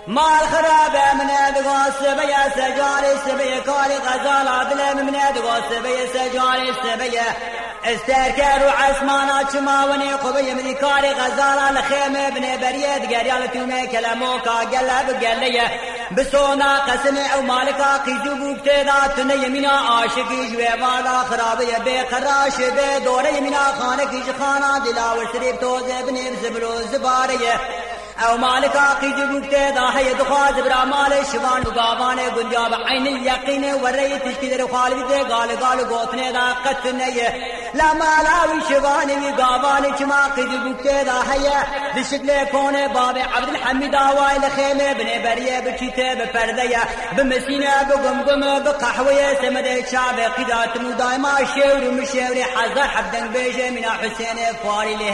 مال خرابه من ادغاس بيا سجاري سبيه كاري غزال عدل من ادغاس بيا سجاري سبيه استركر وعسمانا چماوني قبي من كاري غزال الخيمه ابن بريد قريال تومي كلاموكا قلب قليه بسونا قسمي او مالكا قيزو بكتدا تن يمينا عاشقي جويوالا خرابيه بقراش بدور يمينا خانك خانا دلاور شريف توز ابن زبلو زباريه او مالكا قيزو بكتدا هي دخاز برا مال شوان وغاوان گنجاب عين اليقين وري تشكير خالد قال غوتنه دا قتنيه لا مالاوي شوان وغاوان چما قيزو بكتدا هي بشكل كون باب عبد الحميد وايل خيمه بن بريه بچيته بپرديه بمسينه بقمقم بقحويه سمد شعب قدات دائما شور مشوري حذر حبدن بيجه من حسين فاري